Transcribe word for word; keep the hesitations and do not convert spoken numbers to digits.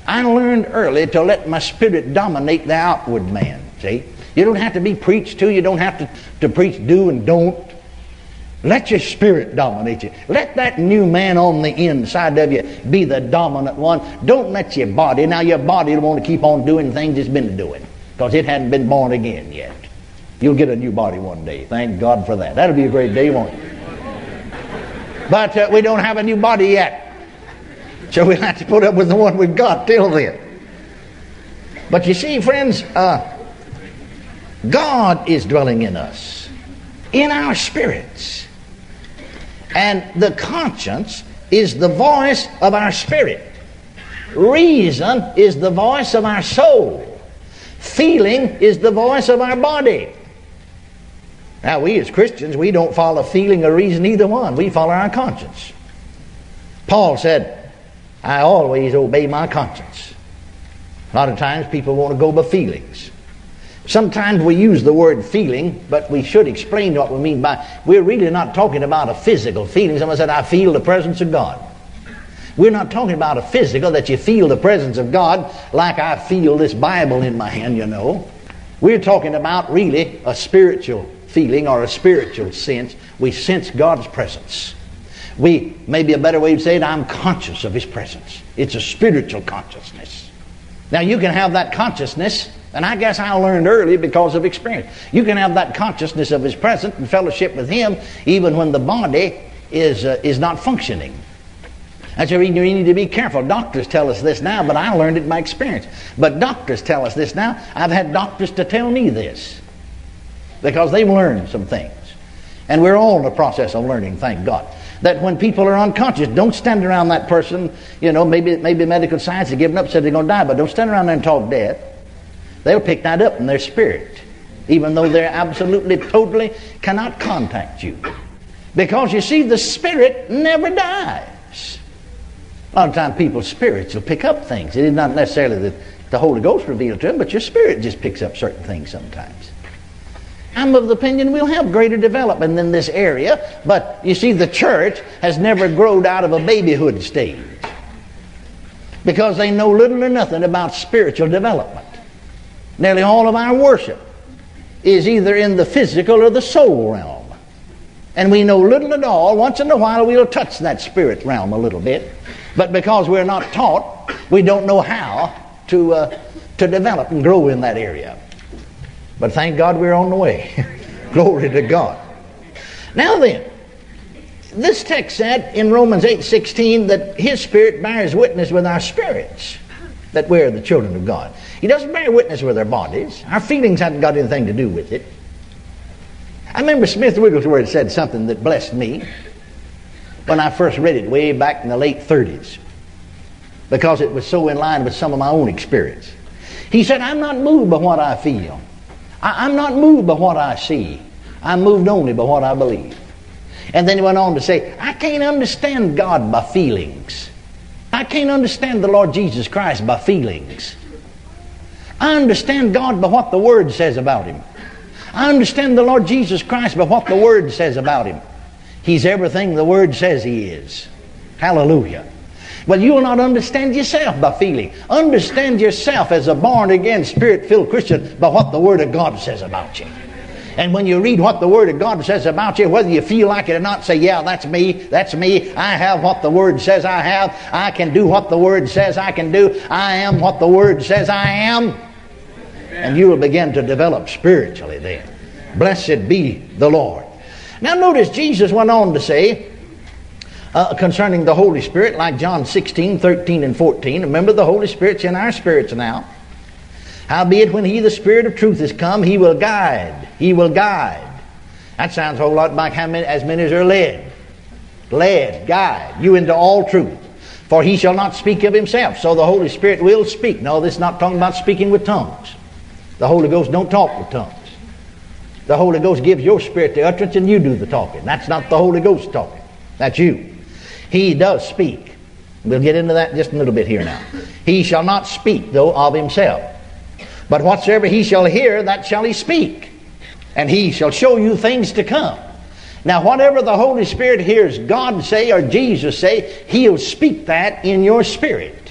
I learned early to let my spirit dominate the outward man. See? You don't have to be preached to. You don't have to, to preach do and don't. Let your spirit dominate you. Let that new man on the inside of you be the dominant one. Don't let your body. Now your body will want to keep on doing things it's been doing because it hadn't been born again yet. You'll get a new body one day. Thank God for that. That'll be a great day, won't it? But uh, we don't have a new body yet. So we'll have to put up with the one we've got till then. But you see, friends, uh, God is dwelling in us, in our spirits. And the conscience is the voice of our spirit. Reason is the voice of our soul. Feeling is the voice of our body. Now, we as Christians, we don't follow feeling or reason, either one. We follow our conscience. Paul said, I always obey my conscience. A lot of times people want to go by feelings. Sometimes we use the word feeling, but we should explain what we mean by, we're really not talking about a physical feeling. Someone said, I feel the presence of God. We're not talking about a physical, that you feel the presence of God like I feel this Bible in my hand, you know. We're talking about really a spiritual feeling or a spiritual sense. We sense God's presence. We, maybe a better way to say it, I'm conscious of His presence. It's a spiritual consciousness. Now you can have that consciousness, and I guess I learned early because of experience. You can have that consciousness of His presence and fellowship with Him even when the body is uh, is not functioning. That's why you need to be careful. Doctors tell us this now, but I learned it by experience. But doctors tell us this now. I've had doctors to tell me this because they've learned some things. And we're all in the process of learning, thank God. That when people are unconscious, don't stand around that person, you know, maybe maybe medical science has given up, said they're going to die, but don't stand around there and talk death. They'll pick that up in their spirit, even though they absolutely, totally cannot contact you. Because you see, the spirit never dies. A lot of times people's spirits will pick up things. It is not necessarily that the Holy Ghost revealed to them, but your spirit just picks up certain things sometimes. I'm of the opinion we'll have greater development in this area, but you see, the church has never grown out of a babyhood stage because they know little or nothing about spiritual development. Nearly all of our worship is either in the physical or the soul realm. And we know little at all. Once in a while we'll touch that spirit realm a little bit. But because we're not taught, we don't know how to, uh, to develop and grow in that area. But thank God we're on the way. Glory to God. Now then, this text said in Romans eight sixteen that His Spirit bears witness with our spirits that we're the children of God. He doesn't bear witness with our bodies. Our feelings haven't got anything to do with it. I remember Smith Wigglesworth said something that blessed me when I first read it way back in the late thirties, because it was so in line with some of my own experience. He said, I'm not moved by what I feel. I, I'm not moved by what I see. I'm moved only by what I believe. And then he went on to say, I can't understand God by feelings. I can't understand the Lord Jesus Christ by feelings. I understand God by what the Word says about Him. I understand the Lord Jesus Christ by what the Word says about Him. He's everything the Word says He is. Hallelujah. Well, you will not understand yourself by feeling. Understand yourself as a born-again, Spirit-filled Christian by what the Word of God says about you. And when you read what the Word of God says about you, whether you feel like it or not, say, yeah, that's me, that's me. I have what the Word says I have. I can do what the Word says I can do. I am what the Word says I am. And you will begin to develop spiritually then. Blessed be the Lord. Now notice Jesus went on to say uh, concerning the Holy Spirit, like John sixteen, thirteen, and fourteen. Remember, the Holy Spirit's in our spirits now. Howbeit, when He, the Spirit of truth, is come, He will guide. He will guide. That sounds a whole lot like how many, as many as are led. Led, guide you into all truth. For He shall not speak of Himself. So the Holy Spirit will speak. No, this is not talking about speaking with tongues. The Holy Ghost don't talk with tongues. The Holy Ghost gives your spirit the utterance and you do the talking. That's not the Holy Ghost talking. That's you. He does speak. We'll get into that just a little bit here now. He shall not speak, though, of Himself. But whatsoever He shall hear, that shall He speak. And He shall show you things to come. Now, whatever the Holy Spirit hears God say or Jesus say, He'll speak that in your spirit.